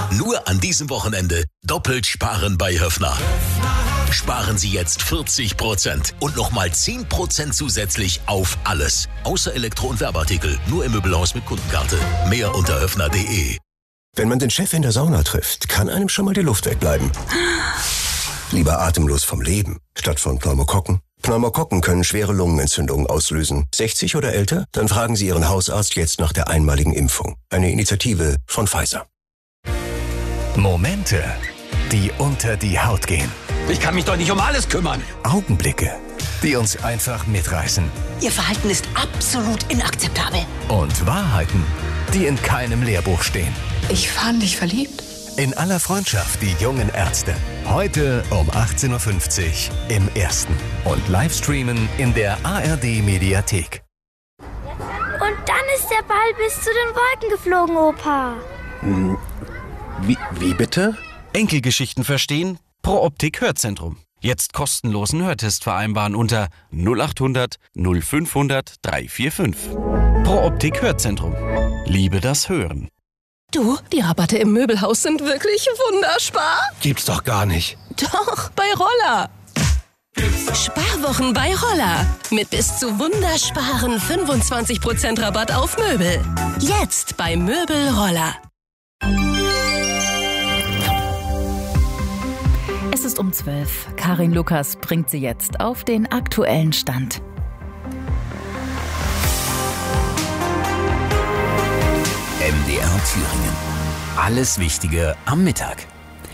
Nur an diesem Wochenende doppelt sparen bei Höffner. Sparen Sie jetzt 40% und nochmal 10% zusätzlich auf alles. Außer Elektro- und Werbeartikel. Nur im Möbelhaus mit Kundenkarte. Mehr unter höffner.de. Wenn man den Chef in der Sauna trifft, kann einem schon mal die Luft wegbleiben. Lieber atemlos vom Leben, statt von Pneumokokken. Pneumokokken können schwere Lungenentzündungen auslösen. 60 oder älter? Dann fragen Sie Ihren Hausarzt jetzt nach der einmaligen Impfung. Eine Initiative von Pfizer. Momente, die unter die Haut gehen. Ich kann mich doch nicht um alles kümmern. Augenblicke, die uns einfach mitreißen. Ihr Verhalten ist absolut inakzeptabel. Und Wahrheiten, die in keinem Lehrbuch stehen. Ich war in dich verliebt. In aller Freundschaft, die jungen Ärzte. Heute um 18.50 Uhr im Ersten. Und Livestreamen in der ARD-Mediathek. Und dann ist der Ball bis zu den Wolken geflogen, Opa. Wie bitte? Enkelgeschichten verstehen? Pro Optik Hörzentrum. Jetzt kostenlosen Hörtest vereinbaren unter 0800 0500 345. Pro Optik Hörzentrum. Liebe das Hören. Du, die Rabatte im Möbelhaus sind wirklich wunderspar. Gibt's doch gar nicht. Doch, bei Roller. Sparwochen bei Roller. Mit bis zu wundersparen 25% Rabatt auf Möbel. Jetzt bei Möbel Roller. Es ist um 12. Karin Lukas bringt sie jetzt auf den aktuellen Stand. MDR Thüringen. Alles Wichtige am Mittag.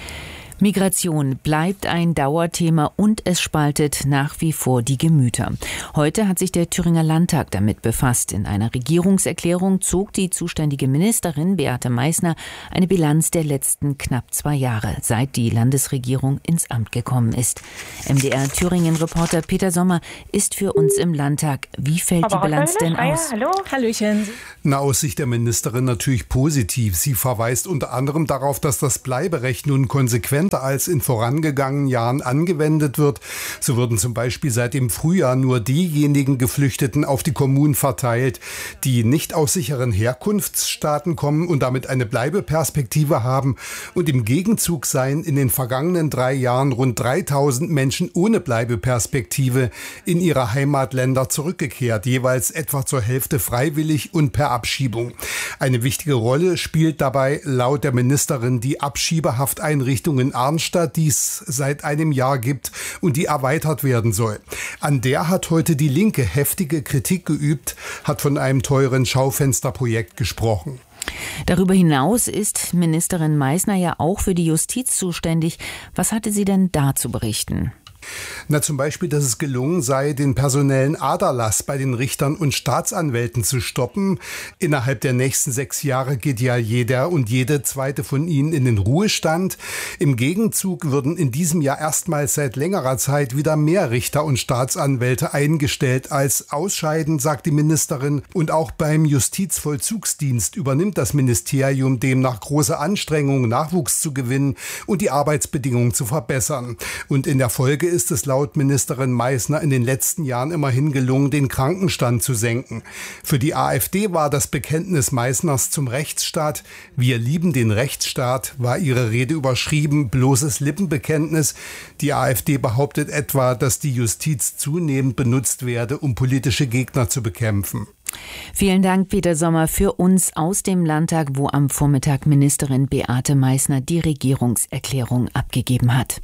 Migration bleibt ein Dauerthema und es spaltet nach wie vor die Gemüter. Heute hat sich der Thüringer Landtag damit befasst. In einer Regierungserklärung zog die zuständige Ministerin Beate Meißner eine Bilanz der letzten knapp 2 Jahre, seit die Landesregierung ins Amt gekommen ist. MDR Thüringen-Reporter Peter Sommer ist für uns im Landtag. Wie fällt die Bilanz denn aus? Hallo. Hallöchen. Aus Sicht der Ministerin natürlich positiv. Sie verweist unter anderem darauf, dass das Bleiberecht nun konsequenter als in vorangegangenen Jahren angewendet wird. So würden zum Beispiel seit dem Frühjahr nur diejenigen Geflüchteten auf die Kommunen verteilt, die nicht aus sicheren Herkunftsstaaten kommen und damit eine Bleibeperspektive haben. Und im Gegenzug seien in den vergangenen 3 Jahren rund 3000 Menschen ohne Bleibeperspektive in ihre Heimatländer zurückgekehrt, jeweils etwa zur Hälfte freiwillig und per Abschiebung. Eine wichtige Rolle spielt dabei laut der Ministerin die Abschiebehafteinrichtung in Arnstadt, die es seit einem Jahr gibt und die erweitert werden soll. An der hat heute die Linke heftige Kritik geübt, hat von einem teuren Schaufensterprojekt gesprochen. Darüber hinaus ist Ministerin Meißner ja auch für die Justiz zuständig. Was hatte sie denn da zu berichten? Zum Beispiel, dass es gelungen sei, den personellen Aderlass bei den Richtern und Staatsanwälten zu stoppen. Innerhalb der nächsten 6 Jahre geht ja jeder und jede zweite von ihnen in den Ruhestand. Im Gegenzug würden in diesem Jahr erstmals seit längerer Zeit wieder mehr Richter und Staatsanwälte eingestellt als ausscheiden, sagt die Ministerin. Und auch beim Justizvollzugsdienst übernimmt das Ministerium demnach große Anstrengungen, Nachwuchs zu gewinnen und die Arbeitsbedingungen zu verbessern. Und in der Folge ist es laut Ministerin Meißner in den letzten Jahren immerhin gelungen, den Krankenstand zu senken. Für die AfD war das Bekenntnis Meißners zum Rechtsstaat, wir lieben den Rechtsstaat, war ihre Rede überschrieben, bloßes Lippenbekenntnis. Die AfD behauptet etwa, dass die Justiz zunehmend benutzt werde, um politische Gegner zu bekämpfen. Vielen Dank, Peter Sommer, für uns aus dem Landtag, wo am Vormittag Ministerin Beate Meißner die Regierungserklärung abgegeben hat.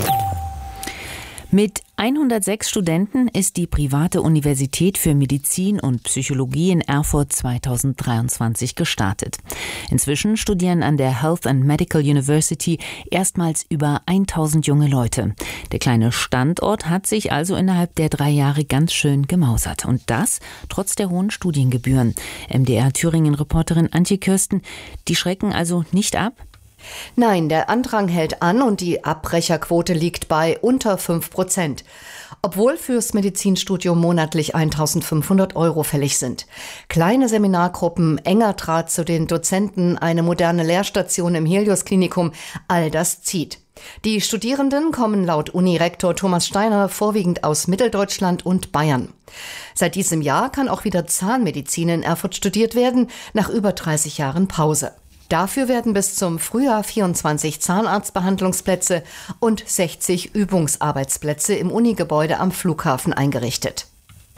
Mit 106 Studenten ist die private Universität für Medizin und Psychologie in Erfurt 2023 gestartet. Inzwischen studieren an der Health and Medical University erstmals über 1000 junge Leute. Der kleine Standort hat sich also innerhalb der 3 Jahre ganz schön gemausert. Und das trotz der hohen Studiengebühren. MDR Thüringen-Reporterin Antje Kirsten, die schrecken also nicht ab? Nein, der Andrang hält an und die Abbrecherquote liegt bei unter 5%. Obwohl fürs Medizinstudium monatlich 1.500 € fällig sind. Kleine Seminargruppen, enger Draht zu den Dozenten, eine moderne Lehrstation im Helios-Klinikum, all das zieht. Die Studierenden kommen laut Unirektor Thomas Steiner vorwiegend aus Mitteldeutschland und Bayern. Seit diesem Jahr kann auch wieder Zahnmedizin in Erfurt studiert werden, nach über 30 Jahren Pause. Dafür werden bis zum Frühjahr 24 Zahnarztbehandlungsplätze und 60 Übungsarbeitsplätze im Unigebäude am Flughafen eingerichtet.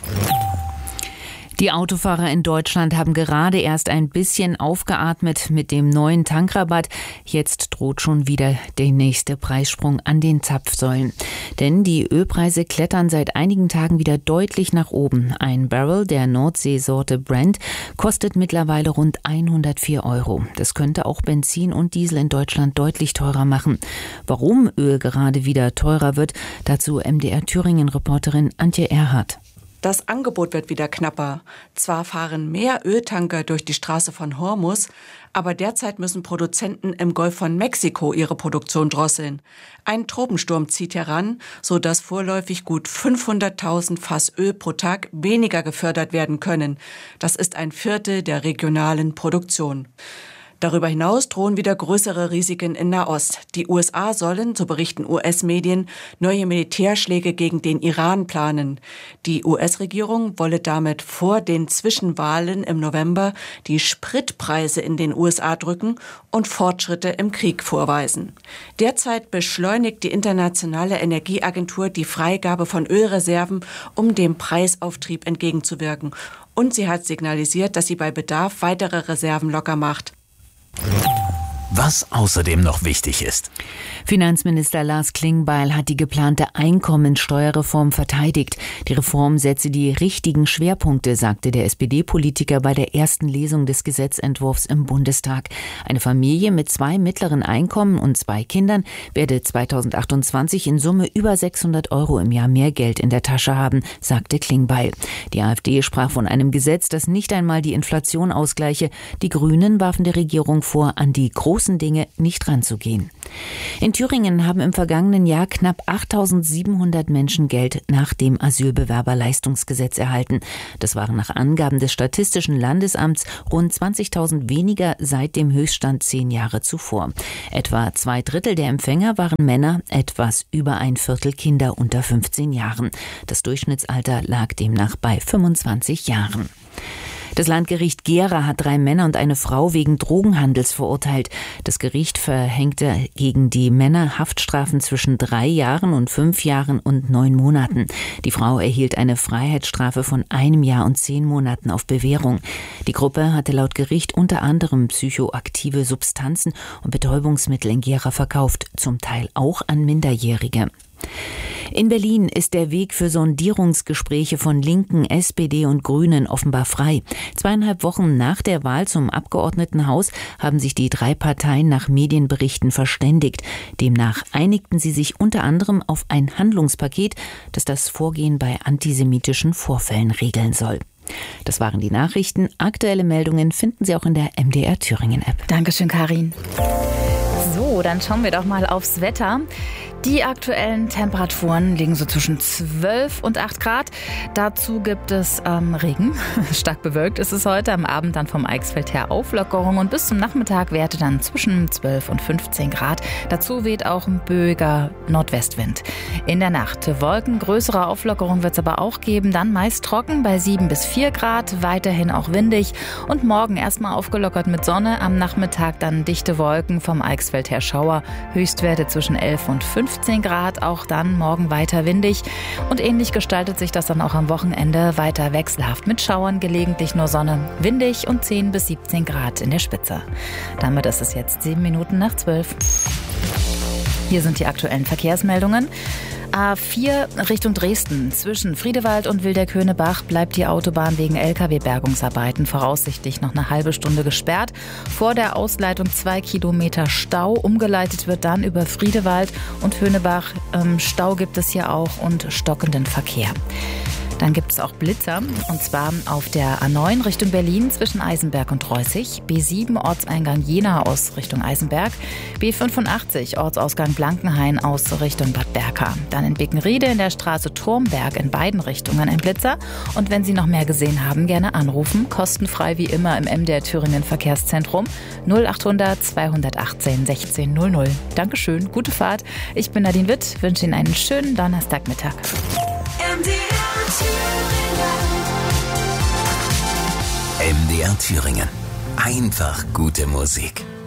Die Autofahrer in Deutschland haben gerade erst ein bisschen aufgeatmet mit dem neuen Tankrabatt. Jetzt droht schon wieder der nächste Preissprung an den Zapfsäulen. Denn die Ölpreise klettern seit einigen Tagen wieder deutlich nach oben. Ein Barrel der Nordseesorte Brent kostet mittlerweile rund 104 €. Das könnte auch Benzin und Diesel in Deutschland deutlich teurer machen. Warum Öl gerade wieder teurer wird, dazu MDR Thüringen-Reporterin Antje Erhardt. Das Angebot wird wieder knapper. Zwar fahren mehr Öltanker durch die Straße von Hormuz, aber derzeit müssen Produzenten im Golf von Mexiko ihre Produktion drosseln. Ein Tropensturm zieht heran, sodass vorläufig gut 500.000 Fass Öl pro Tag weniger gefördert werden können. Das ist ein Viertel der regionalen Produktion. Darüber hinaus drohen wieder größere Risiken in Nahost. Die USA sollen, so berichten US-Medien, neue Militärschläge gegen den Iran planen. Die US-Regierung wolle damit vor den Zwischenwahlen im November die Spritpreise in den USA drücken und Fortschritte im Krieg vorweisen. Derzeit beschleunigt die Internationale Energieagentur die Freigabe von Ölreserven, um dem Preisauftrieb entgegenzuwirken. Und sie hat signalisiert, dass sie bei Bedarf weitere Reserven locker macht. Was außerdem noch wichtig ist. Finanzminister Lars Klingbeil hat die geplante Einkommensteuerreform verteidigt. Die Reform setze die richtigen Schwerpunkte, sagte der SPD-Politiker bei der ersten Lesung des Gesetzentwurfs im Bundestag. Eine Familie mit 2 mittleren Einkommen und 2 Kindern werde 2028 in Summe über 600 € im Jahr mehr Geld in der Tasche haben, sagte Klingbeil. Die AfD sprach von einem Gesetz, das nicht einmal die Inflation ausgleiche. Die Grünen warfen der Regierung vor, an die großen Dinge nicht ranzugehen. In Thüringen haben im vergangenen Jahr knapp 8.700 Menschen Geld nach dem Asylbewerberleistungsgesetz erhalten. Das waren nach Angaben des Statistischen Landesamts rund 20.000 weniger seit dem Höchststand 10 Jahre zuvor. Etwa 2/3 der Empfänger waren Männer, etwas über ein Viertel Kinder unter 15 Jahren. Das Durchschnittsalter lag demnach bei 25 Jahren. Das Landgericht Gera hat 3 Männer und eine Frau wegen Drogenhandels verurteilt. Das Gericht verhängte gegen die Männer Haftstrafen zwischen 3 Jahren und 5 Jahren und 9 Monaten. Die Frau erhielt eine Freiheitsstrafe von 1 Jahr und 10 Monaten auf Bewährung. Die Gruppe hatte laut Gericht unter anderem psychoaktive Substanzen und Betäubungsmittel in Gera verkauft, zum Teil auch an Minderjährige. In Berlin ist der Weg für Sondierungsgespräche von Linken, SPD und Grünen offenbar frei. 2,5 Wochen nach der Wahl zum Abgeordnetenhaus haben sich die 3 Parteien nach Medienberichten verständigt. Demnach einigten sie sich unter anderem auf ein Handlungspaket, das das Vorgehen bei antisemitischen Vorfällen regeln soll. Das waren die Nachrichten. Aktuelle Meldungen finden Sie auch in der MDR Thüringen App. Dankeschön, Karin. So, dann schauen wir doch mal aufs Wetter. Die aktuellen Temperaturen liegen so zwischen 12 und 8 Grad. Dazu gibt es Regen. Stark bewölkt ist es heute. Am Abend dann vom Eichsfeld her Auflockerung. Und bis zum Nachmittag Werte dann zwischen 12 und 15 Grad. Dazu weht auch ein böiger Nordwestwind. In der Nacht Wolken, größere Auflockerung wird es aber auch geben. Dann meist trocken bei 7 bis 4 Grad. Weiterhin auch windig. Und morgen erstmal aufgelockert mit Sonne. Am Nachmittag dann dichte Wolken, vom Eichsfeld her Schauer. Höchstwerte zwischen 11 und 15 Grad, auch dann morgen weiter windig. Und ähnlich gestaltet sich das dann auch am Wochenende weiter wechselhaft mit Schauern, gelegentlich nur Sonne, windig und 10 bis 17 Grad in der Spitze. Damit ist es jetzt 7 Minuten nach 12. Hier sind die aktuellen Verkehrsmeldungen. A4 Richtung Dresden. Zwischen Friedewald und Wildeck-Höhnebach bleibt die Autobahn wegen LKW-Bergungsarbeiten voraussichtlich noch eine halbe Stunde gesperrt. Vor der Ausleitung 2 Kilometer Stau. Umgeleitet wird dann über Friedewald und Höhnebach. Stau gibt es hier auch und stockenden Verkehr. Dann gibt es auch Blitzer, und zwar auf der A9 Richtung Berlin zwischen Eisenberg und Reußig, B7 Ortseingang Jena aus Richtung Eisenberg, B85 Ortsausgang Blankenhain aus Richtung Bad Berka. Dann in Bickenriede in der Straße Turmberg in beiden Richtungen ein Blitzer. Und wenn Sie noch mehr gesehen haben, gerne anrufen, kostenfrei wie immer im MDR Thüringen Verkehrszentrum 0800 218 1600. Dankeschön, gute Fahrt. Ich bin Nadine Witt, wünsche Ihnen einen schönen Donnerstagmittag. MDR Thüringen. Einfach gute Musik.